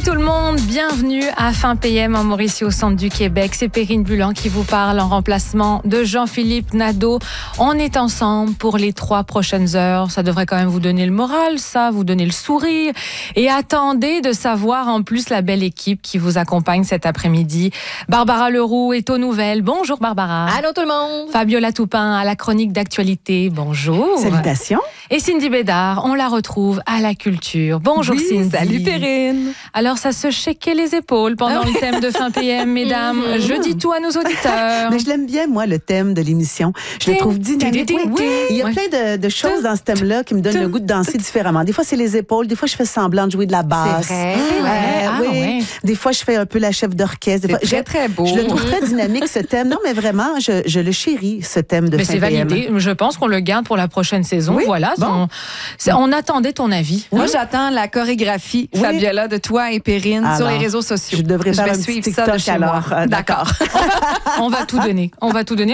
tout le monde, bienvenue à Fin PM en Mauricie au centre du Québec. C'est Perrine Bulan qui vous parle en remplacement de Jean-Philippe Nadeau. On est ensemble pour les 3 prochaines heures. Ça devrait quand même vous donner le moral, ça, vous donner le sourire. Et attendez de savoir en plus la belle équipe qui vous accompagne cet après-midi. Barbara Leroux est aux nouvelles. Bonjour Barbara. Allô tout le monde. Fabiola Toupin à la chronique d'actualité. Bonjour. Salutations. Et Cindy Bédard, on la retrouve à la culture. Bonjour Cindy. Salut Perrine. Alors ça se shakeait les épaules pendant le thème de Fin PM, mesdames. Je dis tout à nos auditeurs. Mais je l'aime bien, moi, le thème de l'émission. Je le trouve dynamique. Oui. Il y a plein de choses dans ce thème-là qui me donnent le goût de danser différemment. Des fois, c'est les épaules. Des fois, je fais semblant de jouer de la basse. C'est vrai. Oui. Ouais. Des fois, je fais un peu la chef d'orchestre. C'est très beau. Je le trouve très dynamique, ce thème. Non, mais vraiment, je le chéris, ce thème de Mais Fin c'est PM. validé. Je pense qu'on le garde pour la prochaine saison. Oui. Voilà. Bon. On attendait ton avis. Moi, j'attends la chorégraphie, Oui. Fabiola, de toi et Perrine sur les réseaux sociaux. Je devrais faire vais un petit suivre TikTok ça de chez alors. moi. D'accord. On va tout donner. On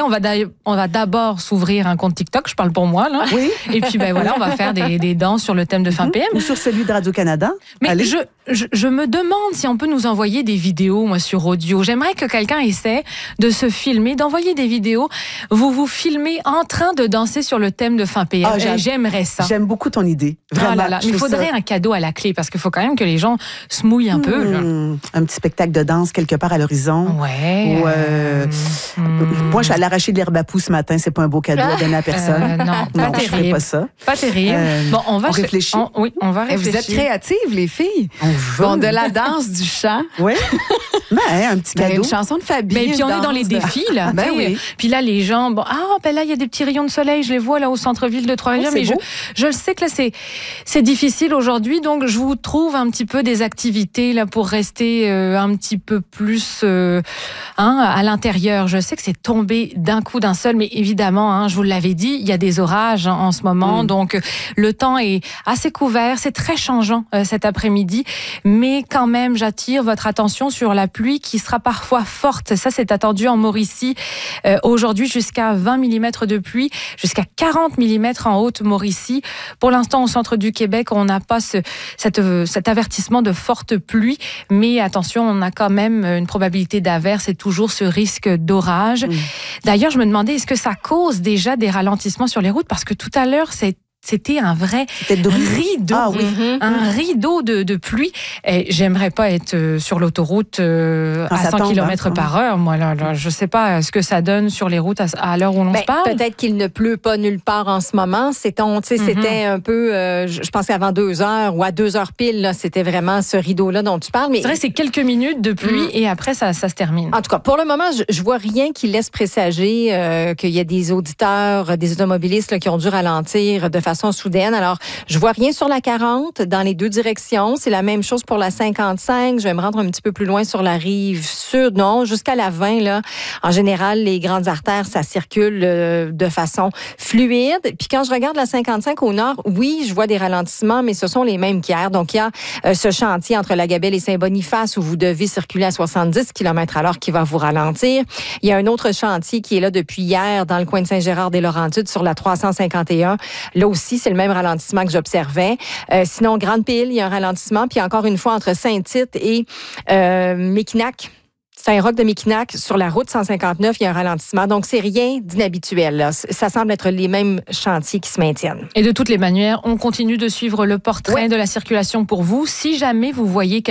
va d'abord s'ouvrir un compte TikTok. Je parle pour moi, là. Oui. Et puis, on va faire des danses sur le thème de Fin PM. Ou sur celui de Radio-Canada. Mais Allez. je me demande si on peut nous envoyer des vidéos, moi, sur audio. J'aimerais que quelqu'un essaie de se filmer, d'envoyer des vidéos. Vous filmez en train de danser sur le thème de Fin PM. J'aimerais ça. J'aime beaucoup ton idée. Vraiment. Ah là là. Mais il faudrait un cadeau à la clé parce qu'il faut quand même que les gens se mouillent un peu. Là. Un petit spectacle de danse quelque part à l'horizon. Ouais. Moi, je suis allée arracher de l'herbe à poux ce matin. C'est pas un beau cadeau à donner à personne. Non, pas je ferai terrible. pas ça. Pas terrible. Bon, on réfléchit. Oui, on va Et réfléchir. vous êtes créatives, les filles. On veut. Bon, de la danse, du chant. Oui. Un petit Ben, cadeau. une chanson de Fabie. Mais puis on une est dans les danse. défis là. Ben tu sais. oui. Puis là les gens là il y a des petits rayons de soleil, je les vois là au centre-ville de Trois-Rivières, c'est mais beau. je le sais que là c'est difficile aujourd'hui, donc je vous trouve un petit peu des activités là pour rester un petit peu plus à l'intérieur. Je sais que c'est tombé d'un coup d'un seul, mais évidemment je vous l'avais dit, il y a des orages en ce moment, donc le temps est assez couvert, c'est très changeant cet après-midi, mais quand même j'attire votre attention sur la pluie qui sera parfois forte. Ça, c'est attendu en Mauricie aujourd'hui jusqu'à 20 mm de pluie, jusqu'à 40 mm en Haute-Mauricie. Pour l'instant, au centre du Québec, on n'a pas cet avertissement de forte pluie, mais attention, on a quand même une probabilité d'averse et toujours ce risque d'orage. D'ailleurs, je me demandais, est-ce que ça cause déjà des ralentissements sur les routes? Parce que tout à l'heure, c'était un vrai rideau, un rideau de pluie. Et j'aimerais pas être sur l'autoroute à 100 km par heure. Moi, là, je sais pas ce que ça donne sur les routes à l'heure où l'on se parle. Peut-être qu'il ne pleut pas nulle part en ce moment. C'était un peu, je pense qu'avant 2 heures ou à 2 heures pile, là, c'était vraiment ce rideau-là dont tu parles. Mais c'est vrai, c'est quelques minutes de pluie et après, ça se termine. En tout cas, pour le moment, je vois rien qui laisse présager qu'il y a des auditeurs, des automobilistes là, qui ont dû ralentir de façon soudaine. Alors, je vois rien sur la 40 dans les 2 directions. C'est la même chose pour la 55. Je vais me rendre un petit peu plus loin sur la rive sud. Non, jusqu'à la 20, là. En général, les grandes artères, ça circule de façon fluide. Puis quand je regarde la 55 au nord, oui, je vois des ralentissements, mais ce sont les mêmes qu'hier. Donc, il y a ce chantier entre la Gabelle et Saint-Boniface où vous devez circuler à 70 km/h qui va vous ralentir. Il y a un autre chantier qui est là depuis hier dans le coin de Saint-Gérard-des-Laurentides sur la 351. Là aussi, c'est le même ralentissement que j'observais. Sinon, Grande-Pile, il y a un ralentissement. Puis encore une fois, entre Saint-Tite et Mekinac, Saint-Roch-de-Mekinac, sur la route 159, il y a un ralentissement. Donc, c'est rien d'inhabituel, là. Ça semble être les mêmes chantiers qui se maintiennent. Et de toutes les manières, on continue de suivre le portrait de la circulation pour vous. Si jamais vous voyez